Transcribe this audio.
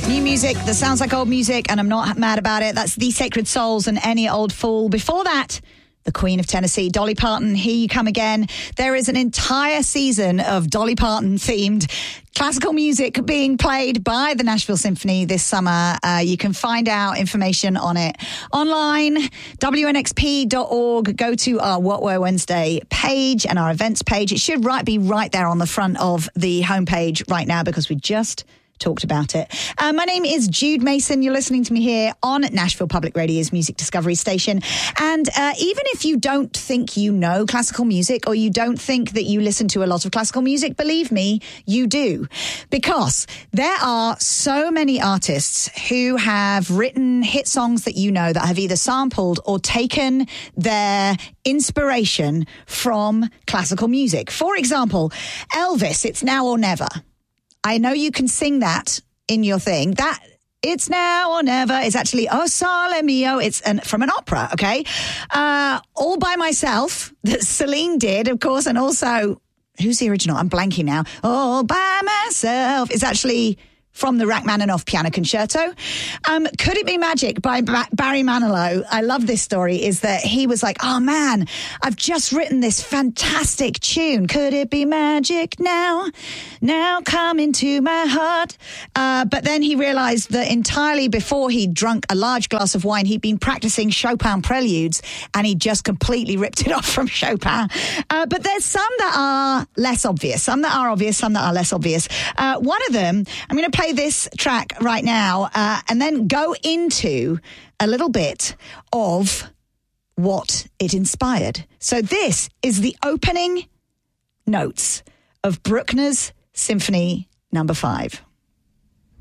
New music that sounds like old music, and I'm not mad about it. That's The Sacred Souls and Any Old Fool. Before that, the Queen of Tennessee, Dolly Parton, Here You Come Again. There is an entire season of Dolly Parton-themed classical music being played by the Nashville Symphony this summer. You can find out information on it online, wnxp.org. Go to our What Were Wednesday page and our events page. It should be right there on the front of the homepage right now because we just talked about it. My name is Jude Mason. You're listening to me here on Nashville Public Radio's Music Discovery Station. And even if you don't think you know classical music or you don't think that you listen to a lot of classical music, believe me, you do. Because there are so many artists who have written hit songs that you know that have either sampled or taken their inspiration from classical music. For example, Elvis, It's Now or Never. I know you can sing that in your thing. That It's Now or Never is actually O Sole Mio. It's from an opera, okay? All by Myself that Celine did, of course, and also, who's the original? I'm blanking now. All by Myself is actually from the Rachmaninoff Piano Concerto. Could It Be Magic by Barry Manilow. I love this story, is that he was like, oh man, I've just written this fantastic tune. Could it be magic now? Now come into my heart. But then he realized that entirely before he'd drunk a large glass of wine, he'd been practicing Chopin preludes and he just completely ripped it off from Chopin. But there's some that are less obvious, some that are obvious, some that are less obvious. One of them, I'm going to play this track right now and then go into a little bit of what it inspired. So this is the opening notes of Bruckner's Symphony No. 5.